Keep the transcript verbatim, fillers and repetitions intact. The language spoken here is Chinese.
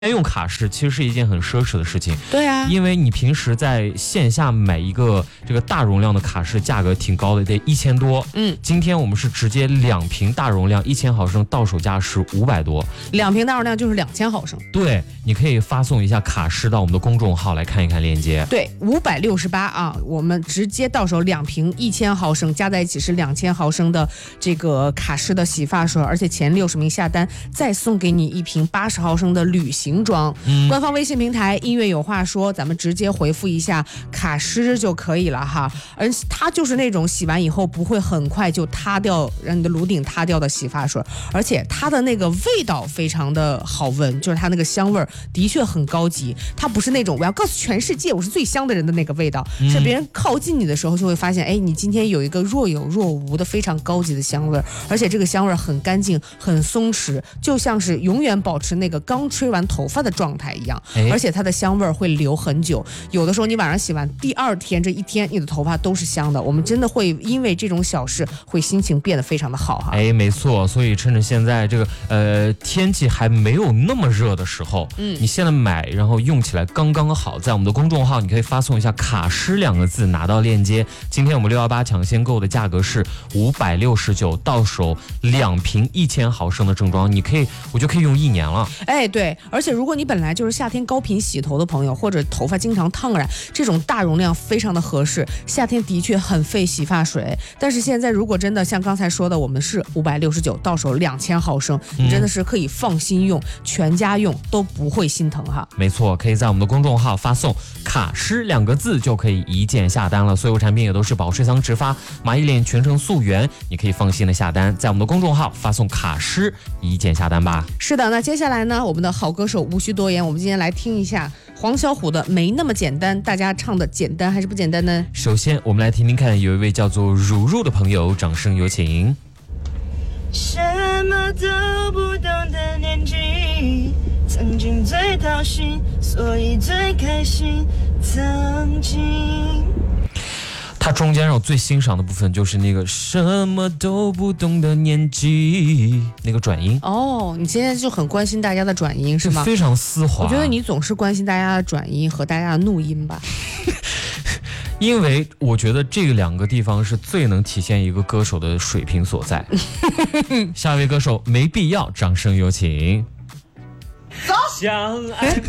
用卡式其实是一件很奢侈的事情， 对啊， 因为你平时在线下买一个这个大容量的卡式，价格挺高的，得一千多。 嗯， 今天我们是直接两瓶大容量一千毫升，到手价是五百多， 两瓶大容量就是两千毫升。 对，你可以发送一下卡式到我们的公众号来看一看链接。 对，五百六十八啊，我们直接到手两瓶一千毫升，加在一起是两千毫升的这个卡式的洗发水，而且前六十名下单再送给你一瓶八十毫升的旅行装。嗯，官方微信平台音乐有话说，咱们直接回复一下卡诗就可以了哈。而它就是那种洗完以后不会很快就塌掉，让你的颅顶塌掉的洗发水，而且它的那个味道非常的好闻，就是它那个香味的确很高级，它不是那种我要告诉全世界我是最香的人的那个味道，嗯、是别人靠近你的时候就会发现，哎，你今天有一个若有若无的非常高级的香味，而且这个香味很干净很松弛，就像是永远保持那个刚吹完头发的状态一样，而且它的香味会留很久，有的时候你晚上洗完第二天这一天你的头发都是香的，我们真的会因为这种小事会心情变得非常的好哈。 哎，没错，所以趁着现在这个呃天气还没有那么热的时候，嗯，你现在买然后用起来刚刚好，在我们的公众号你可以发送一下卡诗两个字拿到链接。今天我们六一八抢先购的价格是五百六十九，到手两瓶一千毫升的正装，你可以我就可以用一年了。 哎，对，而且如果你本来就是夏天高频洗头的朋友，或者头发经常烫染，这种大容量非常的合适。夏天的确很费洗发水，但是现在如果真的像刚才说的，我们是五百六十九，到手两千毫升，你真的是可以放心用，全家用都不会心疼哈。 没错，可以在我们的公众号发送卡诗两个字就可以一键下单了。所有产品也都是保湿仓直发，蚂蚁脸全程溯源，你可以放心的下单，在我们的公众号发送卡诗一键下单吧。 是的，那接下来呢，我们的好歌手无需多言，我们今天来听一下黄小琥的《没那么简单》，大家唱的简单还是不简单呢？ 首先我们来听听看，有一位叫做如如的朋友，掌声有请。 什么都不懂的年纪，曾经最掏心，所以最开心。曾经它中间让我最欣赏的部分就是那个什么都不懂的年纪，那个转音。 哦，你现在就很关心大家的转音是吗？ 非常丝滑。 我觉得你总是关心大家的转音和大家的怒音吧。 因为我觉得这两个地方是最能体现一个歌手的水平所在。下一位歌手没必要，掌声有请。 相爱